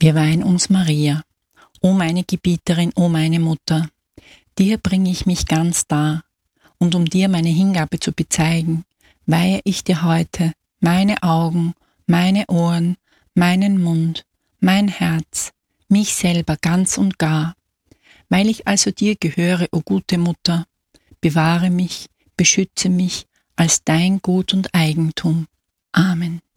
Wir weihen uns Maria. O meine Gebieterin, o meine Mutter, dir bringe ich mich ganz dar, und um dir meine Hingabe zu bezeigen, weihe ich dir heute meine Augen, meine Ohren, meinen Mund, mein Herz, mich selber ganz und gar. Weil ich also dir gehöre, o gute Mutter, bewahre mich, beschütze mich als dein Gut und Eigentum. Amen.